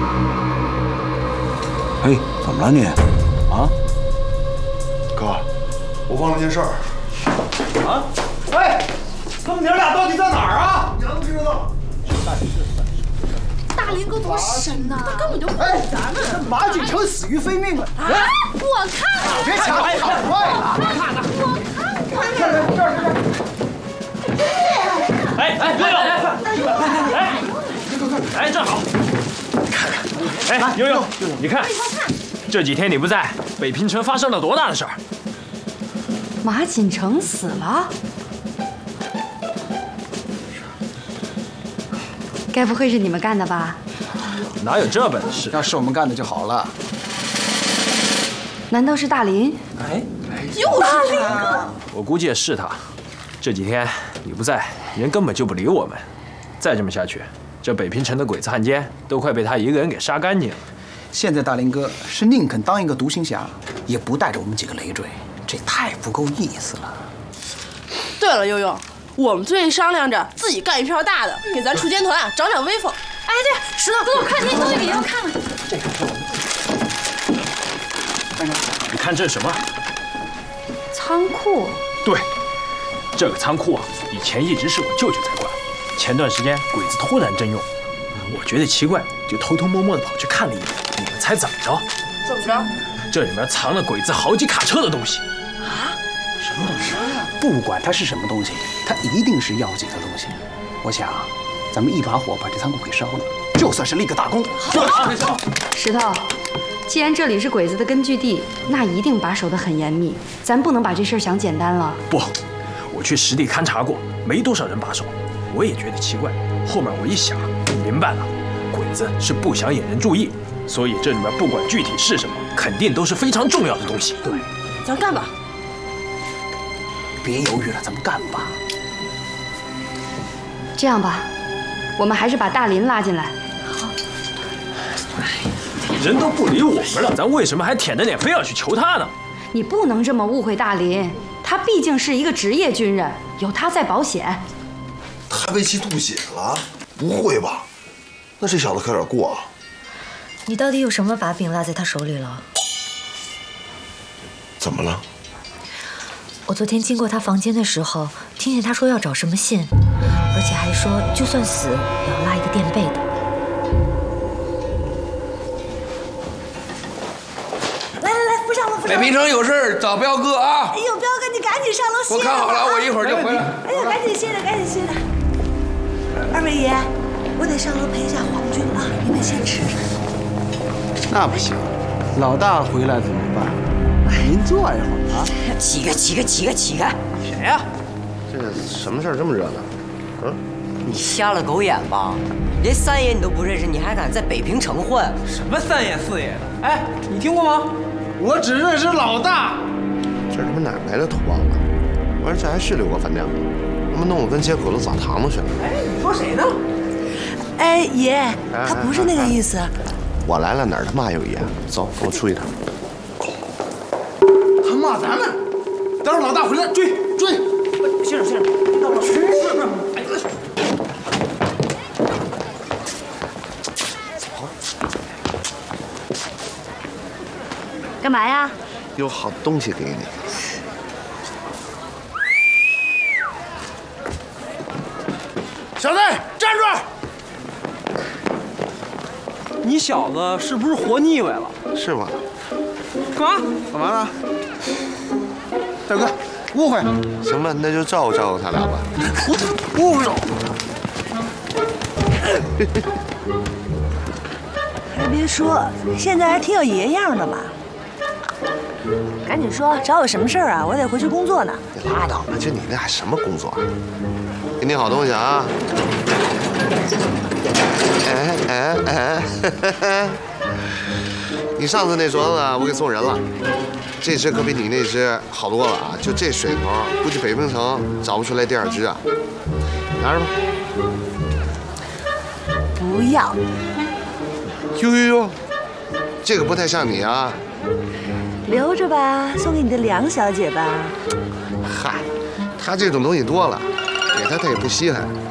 哎，怎么了你？啊？ 哥，我忘了件事儿。 啊？哎，他们娘俩到底在哪儿啊？ 娘知道。 大林哥多神呐，他根本就不理咱们。 马景成死于非命了。 啊！我看看， 别抢，太快了！ 我看看， 哎，对了，哎，正好，看看，哎，悠悠，你看，这几天你不在，北平城发生了多大的事儿？ 马锦成死了，该不会是你们干的吧？ 哪有这本事？ 要是我们干的就好了。 难道是大林？ 哎， 又是他！ 我估计也是他。这几天你不在，人根本就不理我们。再这么下去，这北平城的鬼子汉奸都快被他一个人给杀干净了。 现在大林哥是宁肯当一个独行侠，也不带着我们几个累赘，这太不够意思了。 对了，悠悠，我们最近商量着自己干一票大的，给咱锄奸团长长威风。哎，对，石头，给我看这东西，也要看看。 这个是我们。 你看这是什么？ 仓库。 对，这个仓库啊，以前一直是我舅舅在管。前段时间鬼子突然征用，我觉得奇怪，就偷偷摸摸的跑去看了一眼。你们猜怎么着？ 怎么着？ 这里面藏了鬼子好几卡车的东西。 啊？ 什么东西？不管它是什么东西，它一定是要紧的东西。我想，咱们一把火把这仓库给烧了，就算是立个大功。 好， 石头，既然这里是鬼子的根据地，那一定把守得很严密，咱不能把这事儿想简单了。 不，我去实地勘察过，没多少人把守。我也觉得奇怪，后面我一想，明白了，鬼子是不想引人注意，所以这里面不管具体是什么，肯定都是非常重要的东西。 对， 咱干吧。 别犹豫了，咱们干吧。 这样吧，我们还是把大林拉进来。 人都不理我们了，咱为什么还舔着脸非要去求他呢？ 你不能这么误会大林，他毕竟是一个职业军人，有他在保险。 他被气吐血了？不会吧？那这小子可有点过啊！ 你到底有什么把柄落在他手里了？ 怎么了？ 我昨天经过他房间的时候，听见他说要找什么信，而且还说就算死也要拉一个垫背的。 来，不上了，不上了。 北平城有事找彪哥啊！ 哎呦，彪哥，你赶紧上楼歇。 我看好了，我一会儿就回来。 哎呀，赶紧歇着，赶紧歇着。二位爷，我得上楼陪一下皇军啊，你们先吃着。 那不行，老大回来怎么办？您坐一会儿啊。 起个。 谁呀？这什么事儿这么热闹？嗯， 你瞎了狗眼吧？连三爷你都不认识，你还敢在北平城混？ 什么三爷四爷的？哎，你听过吗？我只认识老大。 这他妈哪来的土包子？我说这还是六国饭店吗？他妈弄得跟街口的澡堂子似的。 哎，你说谁呢？ 哎，爷，他不是那个意思。 我来了哪儿他妈有爷？走，跟我出去趟。 他骂咱们，等会儿老大回来追。先生，要不去？哎， 干嘛呀？ 有好东西给你。 小子，站住！你小子是不是活腻歪了？ 是吗？ 干嘛呢？大哥，误会。 行吧，那就照顾照顾他俩吧。 误会。 还别说，现在还挺有爷样的嘛。赶紧说，找我什么事儿啊？我得回去工作呢。 你拉倒吧，就你那还什么工作啊？给你好东西啊！你上次那镯子我给送人了，这只可比你那只好多了啊！就这水头，估计北平城找不出来第二只啊。拿着吧。 不要。 呦，这个不太像你啊。 留着吧，送给你的梁小姐吧。 嗨，她这种东西多了，给她也不稀罕。